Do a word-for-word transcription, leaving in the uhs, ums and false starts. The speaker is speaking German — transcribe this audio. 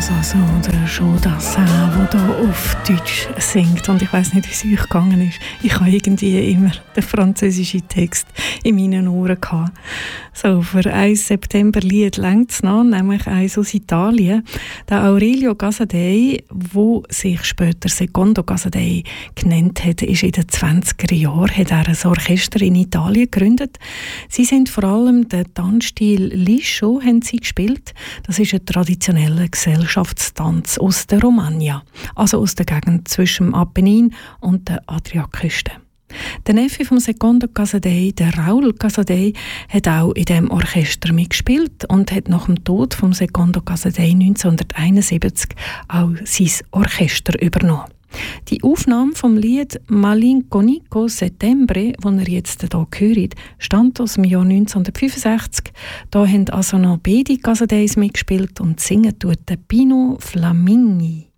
Also so der Jodassin, der hier auf Deutsch singt. Und ich weiss nicht, wie es euch gegangen ist. Ich habe irgendwie immer den französischen Text in meinen Ohren gehabt. So, für ein September-Lied längt es noch, nämlich eins aus Italien. Der Aurelio Casadei, der sich später Secondo Casadei genannt hat, ist in den zwanziger Jahren, hat er ein Orchester in Italien gegründet. Sie sind vor allem den Tanzstil Liscio haben sie gespielt. Das ist ein traditioneller Gesellschaftstanz aus der Romagna, also aus der Gegend zwischen dem Apennin und der Adriaküste. Der Neffe vom Secondo Casadei, der Raul Casadei, hat auch in diesem Orchester mitgespielt und hat nach dem Tod vom Secondo Casadei neunzehnhunderteinundsiebzig auch sein Orchester übernommen. Die Aufnahme vom Lied Malinconico Settembre, das ihr jetzt hier hört, stammt aus dem Jahr neunzehnhundertfünfundsechzig. Da haben also noch beide Casadeis mitgespielt und singen tut der Pino Flamigni.